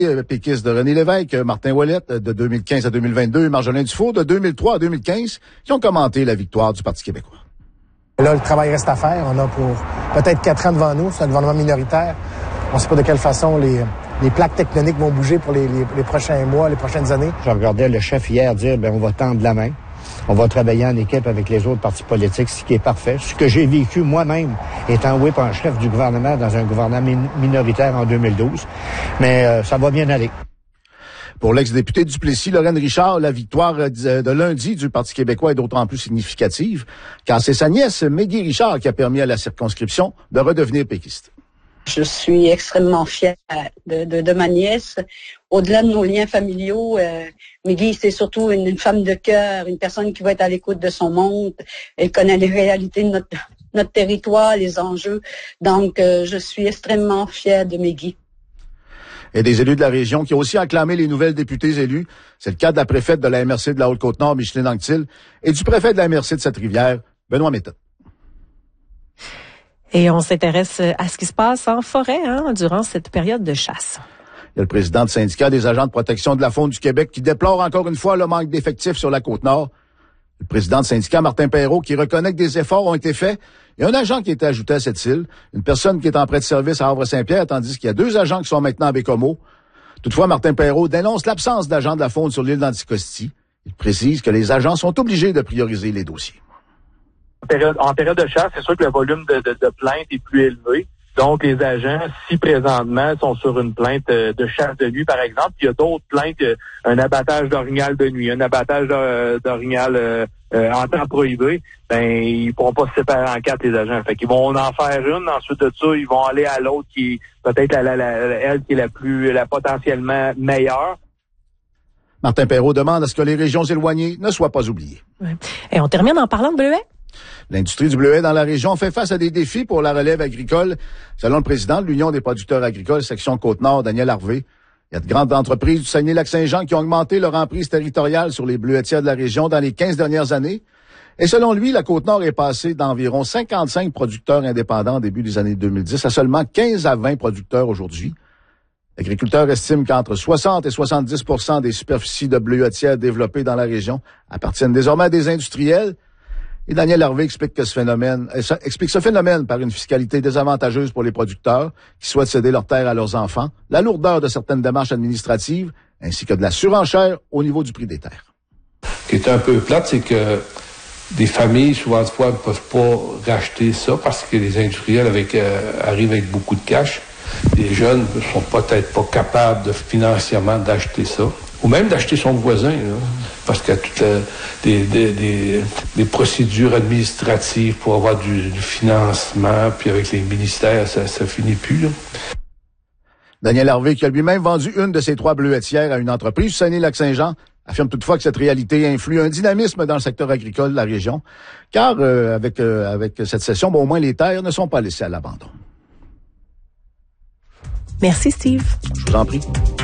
péquistes de René Lévesque, Martin Ouellette de 2015 à 2022 et Marjolin Dufault de 2003 à 2015 qui ont commenté la victoire du Parti québécois. Là, le travail reste à faire. On a pour peut-être 4 ans devant nous. C'est un gouvernement minoritaire. On ne sait pas de quelle façon les plaques tectoniques vont bouger pour les prochains mois, les prochaines années. Je regardais le chef hier dire, on va tendre la main. On va travailler en équipe avec les autres partis politiques, ce qui est parfait. Ce que j'ai vécu moi-même étant whip en chef du gouvernement dans un gouvernement minoritaire en 2012. Mais ça va bien aller. Pour l'ex-député du Duplessis, Lorraine Richard, la victoire de lundi du Parti québécois est d'autant plus significative car c'est sa nièce, Maggie Richard, qui a permis à la circonscription de redevenir péquiste. Je suis extrêmement fière de ma nièce. Au-delà de nos liens familiaux, Maggie, c'est surtout une femme de cœur, une personne qui va être à l'écoute de son monde. Elle connaît les réalités de notre territoire, les enjeux. Donc, je suis extrêmement fière de Maggie. Et des élus de la région qui ont aussi acclamé les nouvelles députées élues. C'est le cas de la préfète de la MRC de la Haute-Côte-Nord, Micheline Anctil, et du préfet de la MRC de Cette-Rivière, Benoît Méthode. Et on s'intéresse à ce qui se passe en forêt durant cette période de chasse. Il y a le président du syndicat des agents de protection de la faune du Québec qui déplore encore une fois le manque d'effectifs sur la Côte-Nord. Le président du syndicat, Martin Perrault, qui reconnaît que des efforts ont été faits. Il y a un agent qui a été ajouté à cette île, une personne qui est en prêt de service à Havre-Saint-Pierre, tandis qu'il y a 2 agents qui sont maintenant à Bécomo. Toutefois, Martin Perrault dénonce l'absence d'agents de la faune sur l'île d'Anticosti. Il précise que les agents sont obligés de prioriser les dossiers. En période de chasse, c'est sûr que le volume de plaintes est plus élevé. Donc, les agents, si présentement, sont sur une plainte de chasse de nuit, par exemple, il y a d'autres plaintes, un abattage d'orignal de nuit, un abattage d'orignal en temps prohibé, ils pourront pas se séparer en 4, les agents. Fait qu'ils vont en faire une, ensuite de ça, ils vont aller à l'autre qui est peut-être elle qui est la potentiellement meilleure. Martin Perrault demande à ce que les régions éloignées ne soient pas oubliées. Ouais. Et on termine en parlant de bleuets. L'industrie du bleuet dans la région fait face à des défis pour la relève agricole. Selon le président de l'Union des producteurs agricoles, section Côte-Nord, Daniel Harvey, il y a de grandes entreprises du Saguenay-Lac-Saint-Jean qui ont augmenté leur emprise territoriale sur les bleuetières de la région dans les 15 dernières années. Et selon lui, la Côte-Nord est passée d'environ 55 producteurs indépendants au début des années 2010 à seulement 15 à 20 producteurs aujourd'hui. L'agriculteur estime qu'entre 60 et 70 % des superficies de bleuetières développées dans la région appartiennent désormais à des industriels. Et Daniel Harvey explique ce phénomène par une fiscalité désavantageuse pour les producteurs qui souhaitent céder leurs terres à leurs enfants, la lourdeur de certaines démarches administratives, ainsi que de la surenchère au niveau du prix des terres. Ce qui est un peu plate, c'est que des familles, souvent de fois, ne peuvent pas racheter ça parce que les industriels arrivent avec beaucoup de cash. Les jeunes ne sont peut-être pas capables financièrement d'acheter ça. Ou même d'acheter son voisin, là, parce qu'il y a toutes des procédures administratives pour avoir du financement, puis avec les ministères, ça finit plus. Là. Daniel Harvey, qui a lui-même vendu une de ses 3 bleuetières à une entreprise du Saguenay-Lac-Saint-Jean, affirme toutefois que cette réalité influe un dynamisme dans le secteur agricole de la région, car avec cette cession, au moins les terres ne sont pas laissées à l'abandon. Merci Steve. Je vous en prie.